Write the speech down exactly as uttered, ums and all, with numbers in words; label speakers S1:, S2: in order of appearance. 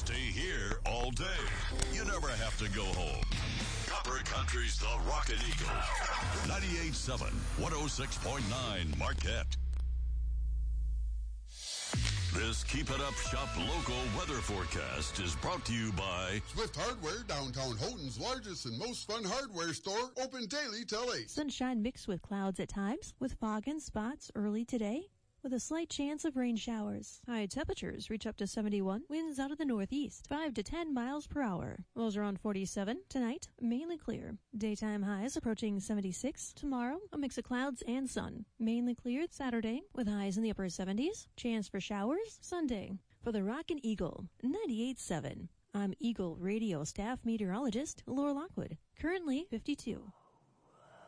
S1: stay here all day. You never have to go home. Copper Country's The Rockin' Eagle. ninety-eight point seven, one oh six point nine Marquette. This Keep It Up Shop local weather forecast is brought to you by
S2: Swift Hardware, downtown Houghton's largest and most fun hardware store, open daily till eight.
S3: Sunshine mixed with clouds at times, with fog and spots early today, with a slight chance of rain showers. High temperatures reach up to seventy-one, winds out of the northeast, five to ten miles per hour. Lows around forty-seven. Tonight, mainly clear. Daytime highs approaching seventy-six. Tomorrow, a mix of clouds and sun. Mainly clear Saturday, with highs in the upper seventies. Chance for showers Sunday. For the Rockin' Eagle, ninety-eight point seven. I'm Eagle Radio staff meteorologist Laura Lockwood. Currently fifty-two.